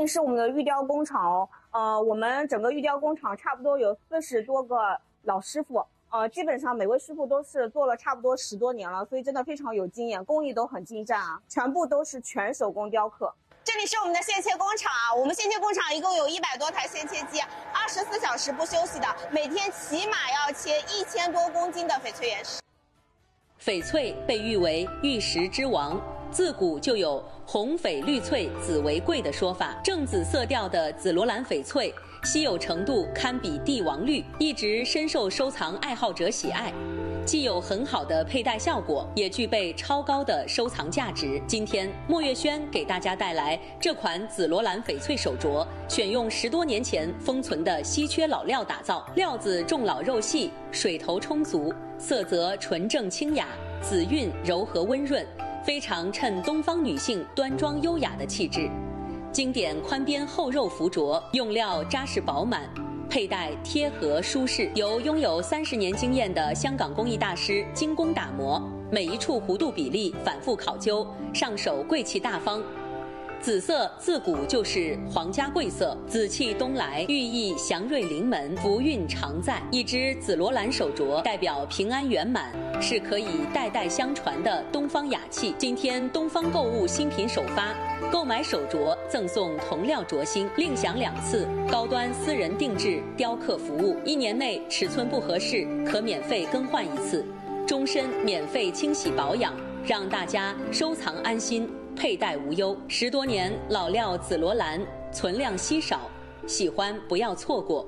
里是我们的玉雕工厂哦，我们整个玉雕工厂差不多有40多个老师傅，基本上每位师傅都是做了差不多10多年了，所以真的非常有经验，工艺都很精湛啊，全部都是全手工雕刻。这里是我们的线切工厂啊，我们线切工厂一共有100多台线切机，24小时不休息的，每天起码要切1000多公斤的翡翠原石。 翡翠被誉为玉石之王，自古就有红翡绿翠紫为贵的说法。正紫色调的紫罗兰翡翠，稀有程度堪比帝王绿，一直深受收藏爱好者喜爱。既有很好的佩戴效果，也具备超高的收藏价值。今天，莫月轩给大家带来这款紫罗兰翡翠手镯，选用10多年前封存的稀缺老料打造，料子重老肉细，水头充足，色泽纯正清雅，紫韵柔和温润，非常衬东方女性端庄优雅的气质。经典宽边厚肉浮镯，用料扎实饱满，佩戴贴合舒适，由拥有30年经验的香港工艺大师精工打磨，每一处弧度比例反复考究，上手贵气大方。紫色自古就是皇家贵色，紫气东来，寓意祥瑞临门，福运常在。一只紫罗兰手镯代表平安圆满，是可以代代相传的东方雅气。今天东方购物新品首发，购买手镯赠送铜料镯芯，另享2次高端私人定制雕刻服务，1年内尺寸不合适可免费更换1次，终身免费清洗保养，让大家收藏安心，佩戴无忧。10多年老料紫罗兰，存量稀少，喜欢不要错过。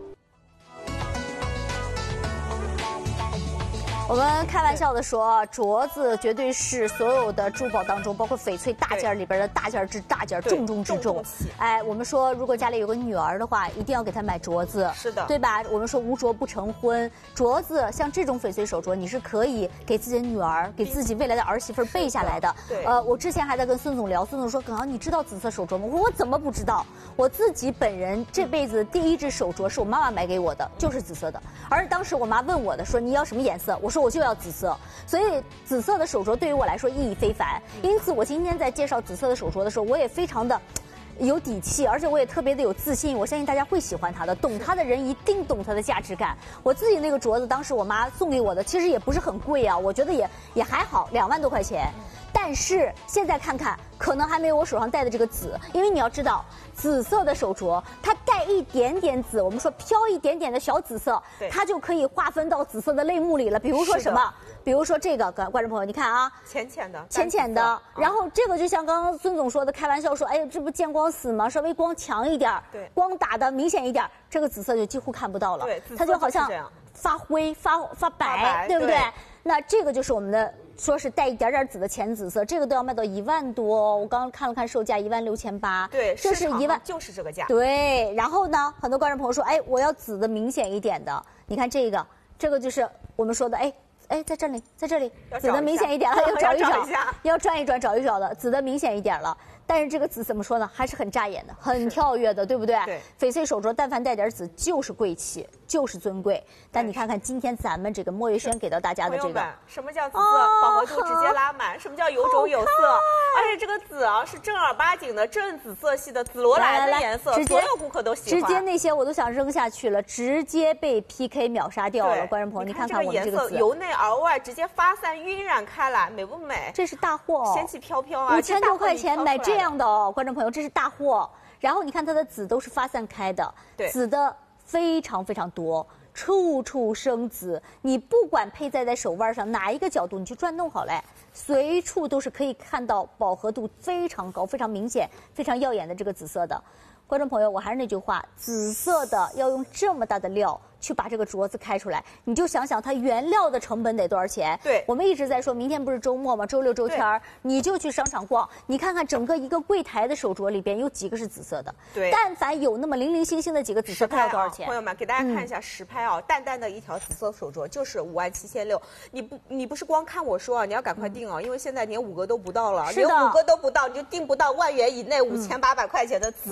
我们开玩笑的说，镯子绝对是所有的珠宝当中，包括翡翠大件里边的大件之大件，重中之重。哎，我们说，如果家里有个女儿的话，一定要给她买镯子，是的，对吧？我们说无镯不成婚，镯子像这种翡翠手镯，你是可以给自己的女儿、给自己未来的儿媳妇备下来的。对，我之前还在跟孙总聊，孙总说：“耿阳，你知道紫色手镯吗？”我说：“我怎么不知道？我自己本人这辈子第1只手镯是我妈妈买给我的，就是紫色的。而当时我妈问我的说：‘你要什么颜色？’我说：‘我就要紫色。’所以紫色的手镯对于我来说意义非凡。因此，我今天在介绍紫色的手镯的时候，我也非常的有底气，而且我也特别的有自信。我相信大家会喜欢它的，懂它的人一定懂它的价值感。我自己那个镯子，当时我妈送给我的，其实也不是很贵啊，我觉得也还好，2万多块钱。但是现在看看，可能还没有我手上戴的这个紫，因为你要知道，紫色的手镯它带一点点紫，我们说飘一点点的小紫色，它就可以划分到紫色的类目里了。比如说什么？比如说这个，观众朋友，你看啊，浅浅的，然后这个就像刚刚孙总说的，开玩笑说，哎呦，这不见光死吗？稍微光强一点，对，光打的明显一点，这个紫色就几乎看不到了，对，它就好像发灰、发白，对不对？那这个就是我们的。说是带一点点紫的浅紫色，这个都要卖到1万多。我刚刚看了看售价16800，对，这是1万，就是这个价。对，然后呢，很多观众朋友说，哎，我要紫的明显一点的。你看这个就是我们说的，哎，在这里，紫的明显一点了，要找一找，要转一转，找一找的，紫的明显一点了。但是这个紫怎么说呢？还是很扎眼的，很跳跃的，对不对？对。翡翠手镯但凡带点紫，就是贵气，就是尊贵。但你看看今天咱们这个莫月轩给到大家的这个， 什么叫紫色饱和度直接拉满？什么叫有种有色？而且这个紫啊，是正儿八经的正紫色系的紫罗兰的颜色，所有顾客都喜欢。 直接那些我都想扔下去了，直接被 PK 秒杀掉了。观众朋友，你看看我们这个紫， 由内而外直接发散晕染开来，美不美？ 这是大货哦， 仙气飘飘啊 ！5000多块钱买这样的哦，观众朋友，这是大货。然后你看它的紫都是发散开的，紫的非常非常多，处处生紫。你不管佩戴在手腕上哪一个角度，你去转弄好嘞，随处都是可以看到饱和度非常高、非常明显、非常耀眼的这个紫色的。观众朋友，我还是那句话，紫色的要用这么大的料去把这个镯子开出来，你就想想它原料的成本得多少钱？对，我们一直在说，明天不是周末吗？周六周天你就去商场逛，你看看整个一个柜台的手镯里边有几个是紫色的？对，但凡有那么零零星星的几个紫色，它要多少钱？ 朋友们，给大家看一下实拍啊，淡淡的一条紫色手镯就是57600。你不是光看我说啊，你要赶快订啊，因为现在连5个都不到了，连5个都不到，你就订不到1万元以内5800块钱的紫色翡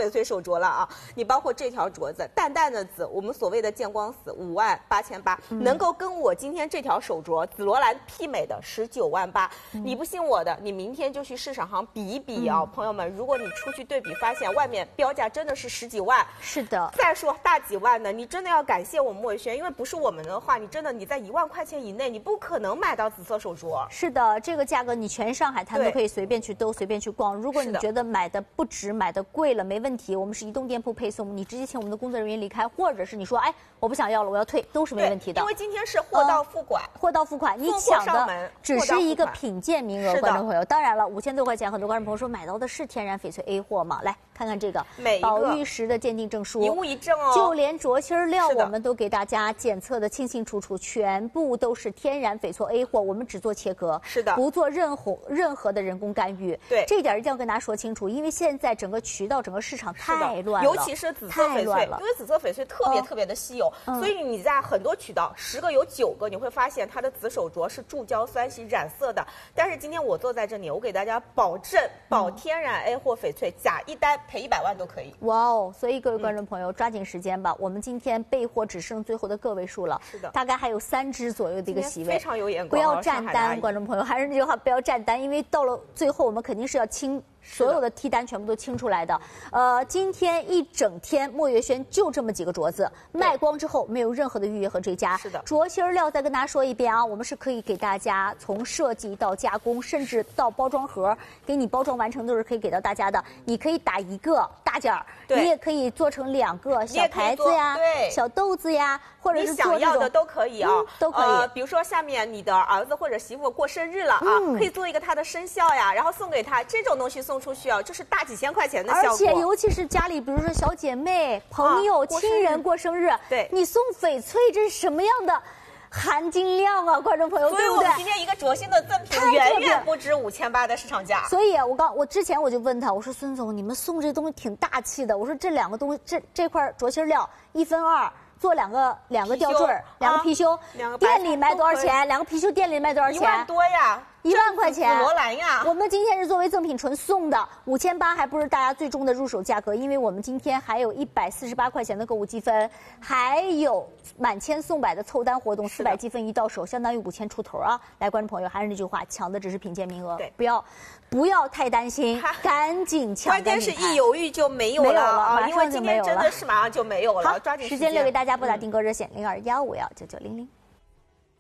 翡翠手镯了啊！你包括这条镯子，淡淡的紫，我们所谓的见光死58800，能够跟我今天这条手镯紫罗兰媲美的198000。你不信我的，你明天就去市场上比一比啊，朋友们！如果你出去对比，发现外面标价真的是10几万， 是的。 再说大几万的，你真的要感谢我们墨轩，因为不是我们的话，你真的你在1万块钱以内，你不可能买到紫色手镯。 是的，这个价格你全上海滩都可以随便去兜，随便去逛。如果你觉得买的不值，买的贵了，没问题，我们是移动店铺配送，你直接请我们的工作人员离开，或者是你说，哎，我不想要了，我要退，都是没问题的。 因为今天是货到付款， 货到付款，你抢的只是一个品鉴名额，观众朋友。当然了，5000多块钱，很多观众朋友说买到的是天然翡翠 A 货吗？来看看这个宝玉石的鉴定证书， 一物一证哦。 就连镯芯料我们都给大家检测的清清楚楚，全部都是天然翡翠 A 货，我们只做切割， 是的， 不做任何的人工干预。 对， 这一点一定要跟大家说清楚，因为现在整个渠道、整个市场太乱了， 尤其是紫色翡翠，因为紫色翡翠特别的稀有，所以你在很多渠道10个有9个你会发现它的紫手镯是注胶酸洗染色的。但是今天我坐在这里，我给大家保证保天然 A 货翡翠，假一单赔100万都可以。 哇哦！所以各位观众朋友，抓紧时间吧，我们今天备货只剩最后的个位数了， 是的， 大概还有3只左右的一个席位， 非常有眼光， 不要占单，观众朋友，还是那句话，不要占单，因为到了最后我们肯定是要清。所有的剔单全部都清出来的。今天一整天墨月轩就这么几个镯子，卖光之后没有任何的预约和追加。 是的， 镯芯料再跟大家说一遍啊，我们是可以给大家从设计到加工，甚至到包装盒，给你包装完成都是可以给到大家的。你可以打一个大件儿，你也可以做成2个小牌子呀、小豆子呀，或者是你想要的都可以啊， 都可以。 比如说下面你的儿子或者媳妇过生日了啊，可以做一个他的生肖呀，然后送给他，这种东西送出去啊，就是大几千块钱的效果。 而且尤其是家里，比如说小姐妹、朋友、亲人过生日， 对， 你送翡翠，这是什么样的含金量啊，观众朋友，对不对？ 所以我们今天一个镯芯的赠品远远不止5800的市场价。 所以我之前我就问他，我说孙总，你们送这东西挺大气的，我说这2个东西，这块镯芯料1分2。做两个吊坠，2个貔貅，店里卖多少钱？2个貔貅店里卖多少钱？1 万多呀 ，1万块钱。 紫罗兰呀， 我们今天是作为赠品纯送的，5800还不是大家最终的入手价格，因为我们今天还有148块钱的购物积分，还有满千送百的凑单活动，400积分一到手，相当于5000出头啊！来，观众朋友，还是那句话，抢的只是品鉴名额， 对， 不要太担心，赶紧抢！ 关键是一犹豫就没有了啊，因为今天真的是马上就没有了，抓紧时间留给大家，拨打订购热线0215199900。